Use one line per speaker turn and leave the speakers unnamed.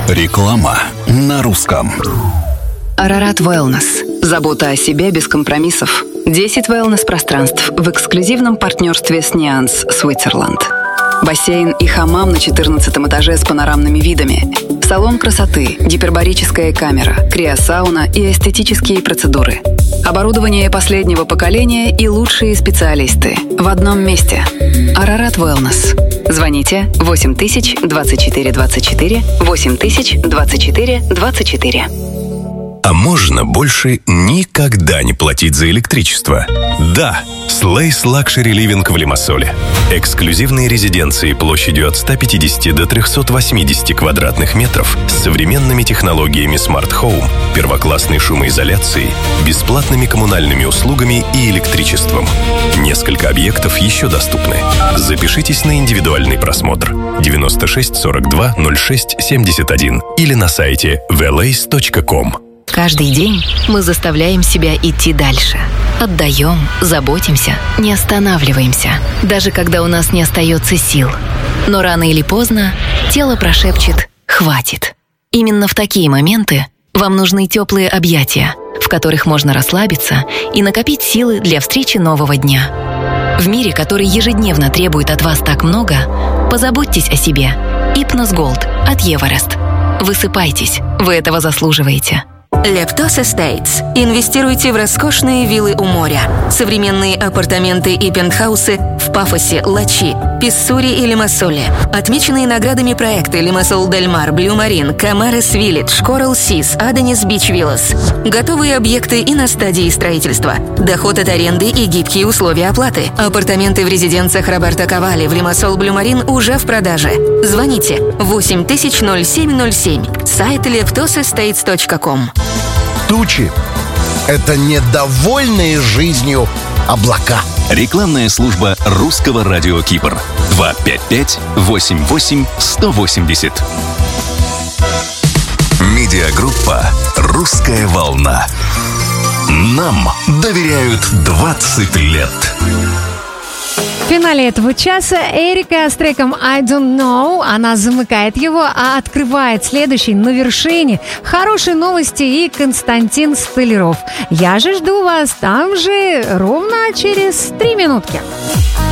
Реклама на русском.
Ararat Wellness. Забота о себе без компромиссов. 10 wellness-пространств в эксклюзивном партнерстве с Nuance Switzerland. Бассейн и хамам на 14-м этаже с панорамными видами. Салон красоты, гипербарическая камера, криосауна и эстетические процедуры. Оборудование последнего поколения и лучшие специалисты в одном месте. Ararat Wellness. Звоните 8000 24 24 8000 24 24.
А можно больше никогда не платить за электричество? Да! Slays Luxury Living в Лимассоле. Эксклюзивные резиденции площадью от 150 до 380 квадратных метров с современными технологиями Smart Home, первоклассной шумоизоляцией, бесплатными коммунальными услугами и электричеством. Несколько объектов еще доступны. Запишитесь на индивидуальный просмотр 96 42 06 71 или на сайте valays.com.
Каждый день мы заставляем себя идти дальше. Отдаем, заботимся, не останавливаемся, даже когда у нас не остается сил. Но рано или поздно тело прошепчет «хватит». Именно в такие моменты вам нужны теплые объятия, в которых можно расслабиться и накопить силы для встречи нового дня. В мире, который ежедневно требует от вас так много, позаботьтесь о себе. Hypnos Gold от Everest. Высыпайтесь, вы этого заслуживаете.
Leptos Estates. Инвестируйте в роскошные виллы у моря, современные апартаменты и пентхаусы в Пафосе, Лачи, Писсури и Лимассоле. Отмеченные наградами проекты Лимассол Дель Мар, Блю Марин, Камарес Виллидж, Коралл Сис, Аденис Бич Виллас. Готовые объекты и на стадии строительства. Доход от аренды и гибкие условия оплаты. Апартаменты в резиденциях Роберто Кавали в Лимассол Блю Марин уже в продаже. Звоните 8000 0707. Сайт leptosestates.com.
Тучи – это недовольные жизнью облака.
Рекламная служба русского радио Кипр. 255-88-180. Медиагруппа «Русская волна». Нам доверяют 20 лет.
В финале этого часа Эрика с треком «I Don't Know». Она замыкает его, а открывает следующий на вершине. Хорошие новости и Константин Столяров. Я же жду вас там же ровно через 3 минутки.